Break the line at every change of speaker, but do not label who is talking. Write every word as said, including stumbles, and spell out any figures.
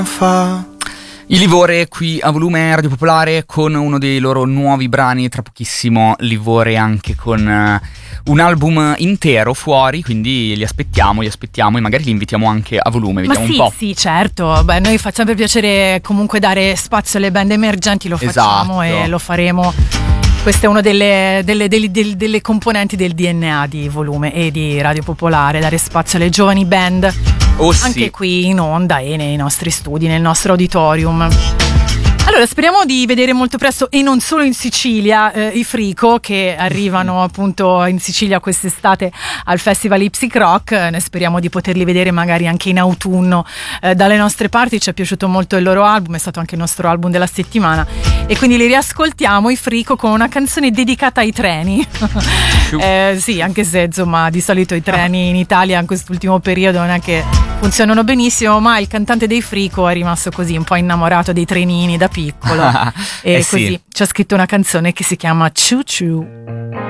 fa.
Il Livore qui a Volume Radio Popolare con uno dei loro nuovi brani, tra pochissimo Livore anche con uh, un album intero fuori, quindi li aspettiamo, li aspettiamo e magari li invitiamo anche a Volume, vediamo
Ma sì,
un po'.
sì, certo, beh, noi facciamo per piacere comunque dare spazio alle band emergenti, lo facciamo
Esatto.
e lo faremo. Questa è una delle, delle, delle, delle, delle componenti del D N A di Volume e di Radio Popolare, dare spazio alle giovani band,
Oh, sì.
anche qui in onda e nei nostri studi, nel nostro auditorium. Allora, speriamo di vedere molto presto, e non solo in Sicilia, eh, i Frico, che arrivano appunto in Sicilia quest'estate al Festival Ipsic Rock. Ne speriamo di poterli vedere magari anche in autunno eh, dalle nostre parti. Ci è piaciuto molto il loro album, è stato anche il nostro album della settimana, e quindi li riascoltiamo, i Frico, con una canzone dedicata ai treni. eh, sì, anche se insomma di solito i treni in Italia in quest'ultimo periodo non è che funzionano benissimo, ma il cantante dei Frico è rimasto così un po' innamorato dei trenini da piccolo e
Eh
così
sì.
ci ha scritto una canzone che si chiama Choo Choo.